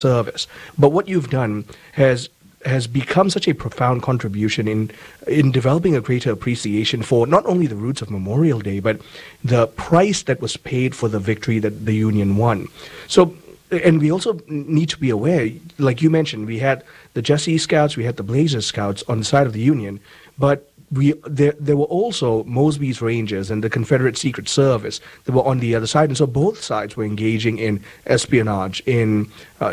service. But what you've done has become such a profound contribution in developing a greater appreciation for not only the roots of Memorial Day, but the price that was paid for the victory that the Union won. So, and we also need to be aware, like you mentioned, we had the Jesse Scouts, we had the Blazer Scouts on the side of the Union, but there were also Mosby's Rangers and the Confederate Secret Service that were on the other side, and so both sides were engaging in espionage, in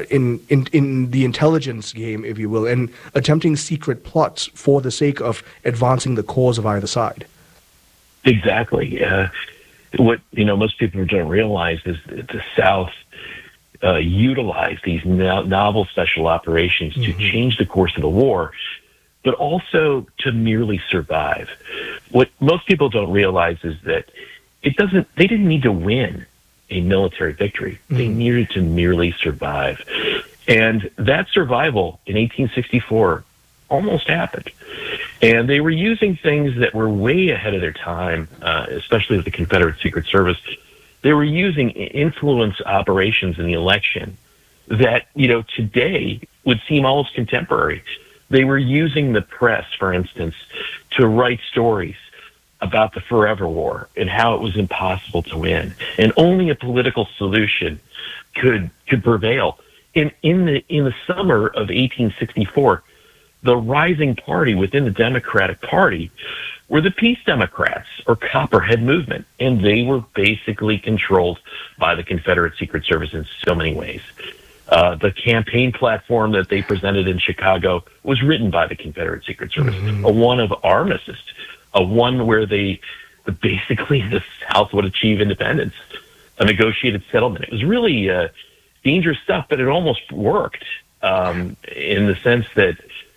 the intelligence game, if you will, and attempting secret plots for the sake of advancing the cause of either side. Exactly. What most people don't realize is that the South utilized these novel special operations to change the course of the war, but also to merely survive. What most people don't realize is that they didn't need to win a military victory. They needed to merely survive. And that survival in 1864 almost happened. And they were using things that were way ahead of their time, especially with the Confederate Secret Service. They were using influence operations in the election that, today would seem almost contemporary. They were using the press, for instance, to write stories about the Forever War and how it was impossible to win, and only a political solution could prevail. In the summer of 1864, the rising party within the Democratic Party were the Peace Democrats, or Copperhead Movement, and they were basically controlled by the Confederate Secret Service in so many ways. The campaign platform that they presented in Chicago was written by the Confederate Secret Service, a one of armistice, a one where basically the South would achieve independence, a negotiated settlement. It was really dangerous stuff, but it almost worked in the sense that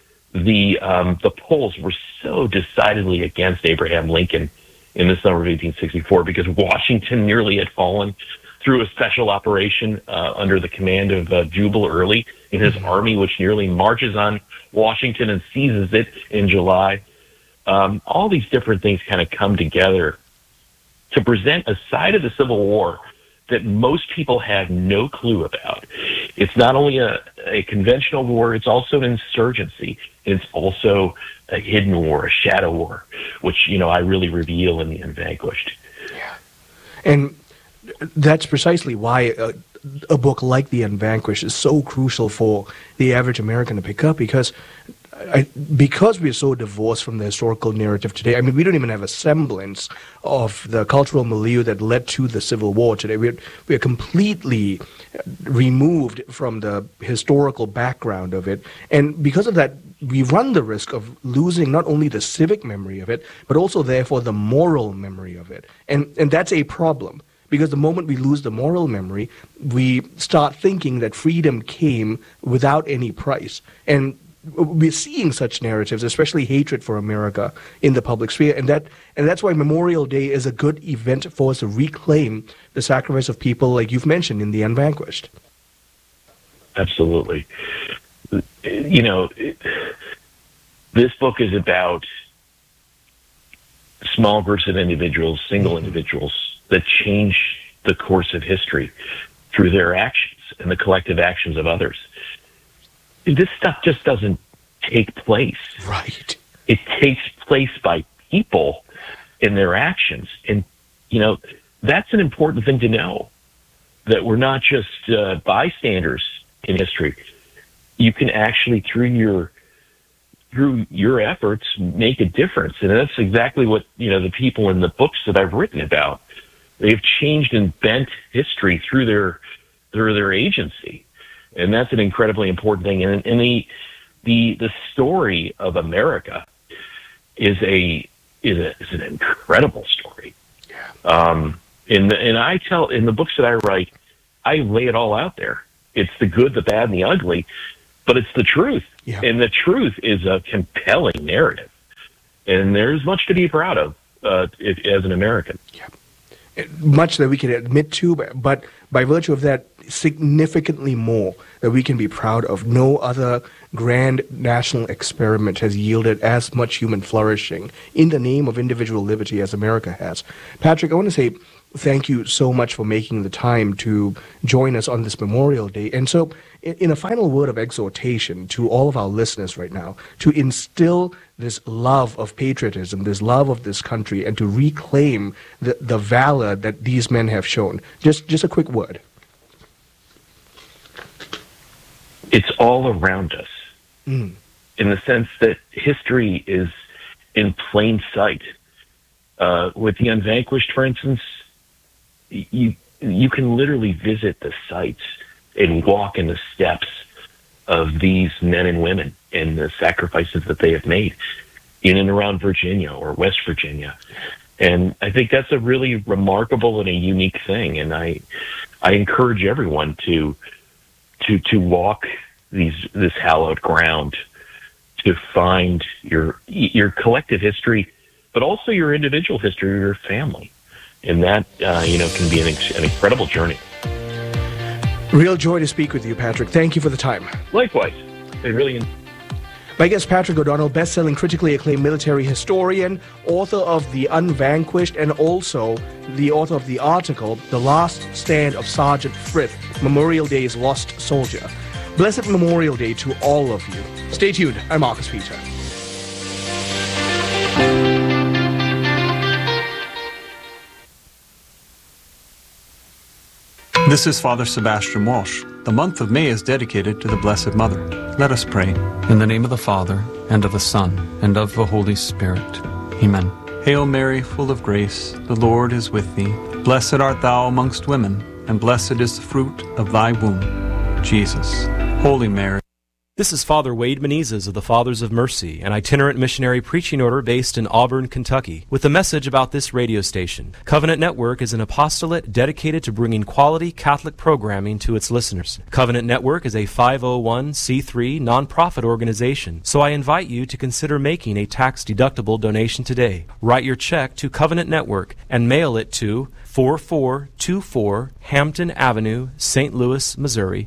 the polls were so decidedly against Abraham Lincoln in the summer of 1864 because Washington nearly had fallen through a special operation under the command of Jubal Early in his army, which nearly marches on Washington and seizes it in July. All these different things kind of come together to present a side of the Civil War that most people have no clue about. It's not only a conventional war, it's also an insurgency. It's also a hidden war, a shadow war, which, I really reveal in The Unvanquished. Yeah. And that's precisely why a book like The Unvanquished is so crucial for the average American to pick up, because we're so divorced from the historical narrative today. I mean, we don't even have a semblance of the cultural milieu that led to the Civil War today. We're completely removed from the historical background of it. And because of that, we run the risk of losing not only the civic memory of it, but also, therefore, the moral memory of it. And that's a problem. Because the moment we lose the moral memory, we start thinking that freedom came without any price. And we're seeing such narratives, especially hatred for America, in the public sphere. And that's why Memorial Day is a good event for us to reclaim the sacrifice of people like you've mentioned in The Unvanquished. Absolutely. This book is about small groups of individuals, single individuals, that change the course of history through their actions and the collective actions of others. This stuff just doesn't take place. Right. It takes place by people in their actions. And, that's an important thing to know, that we're not just bystanders in history. You can actually, through your efforts, make a difference. And that's exactly what, the people in the books that I've written about. They've changed and bent history through their agency, and that's an incredibly important thing. And the story of America is an incredible story. Yeah. And I tell in the books that I write, I lay it all out there. It's the good, the bad, and the ugly, but it's the truth. Yeah. And the truth is a compelling narrative, and there's much to be proud of as an American. Yeah. Much that we can admit to, but by virtue of that, significantly more that we can be proud of. No other grand national experiment has yielded as much human flourishing in the name of individual liberty as America has. Patrick, I want to say thank you so much for making the time to join us on this Memorial Day. And so, in a final word of exhortation to all of our listeners right now, to instill this love of patriotism, this love of this country, and to reclaim the valor that these men have shown? Just a quick word. It's all around us, in the sense that history is in plain sight. With the Unvanquished, for instance, you can literally visit the sites and walk in the steps of these men and women and the sacrifices that they have made in and around Virginia or West Virginia. And I think that's a really remarkable and a unique thing. And I encourage everyone to walk this hallowed ground, to find your collective history, but also your individual history of your family. And that, can be an incredible journey. Real joy to speak with you, Patrick. Thank you for the time. Likewise. My guest, Patrick O'Donnell, best-selling, critically acclaimed military historian, author of The Unvanquished, and also the author of the article, The Last Stand of Sergeant Frith, Memorial Day's Lost Soldier. Blessed Memorial Day to all of you. Stay tuned. I'm Marcus Peter. This is Father Sebastian Walsh. The month of May is dedicated to the Blessed Mother. Let us pray. In the name of the Father, and of the Son, and of the Holy Spirit. Amen. Hail Mary, full of grace, the Lord is with thee. Blessed art thou amongst women, and blessed is the fruit of thy womb, Jesus. Holy Mary. This is Father Wade Menezes of the Fathers of Mercy, an itinerant missionary preaching order based in Auburn, Kentucky, with a message about this radio station. Covenant Network is an apostolate dedicated to bringing quality Catholic programming to its listeners. Covenant Network is a 501c3 nonprofit organization, so I invite you to consider making a tax-deductible donation today. Write your check to Covenant Network and mail it to 4424 Hampton Avenue, St. Louis, Missouri,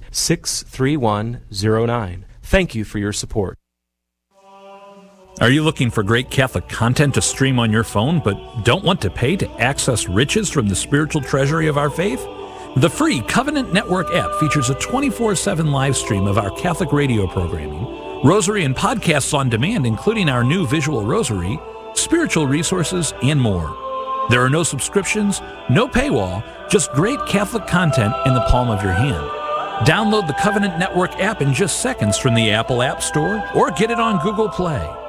63109. Thank you for your support. Are you looking for great Catholic content to stream on your phone, but don't want to pay to access riches from the spiritual treasury of our faith? The free Covenant Network app features a 24/7 live stream of our Catholic radio programming, rosary and podcasts on demand, including our new visual rosary, spiritual resources, and more. There are no subscriptions, no paywall, just great Catholic content in the palm of your hand. Download the Covenant Network app in just seconds from the Apple App Store or get it on Google Play.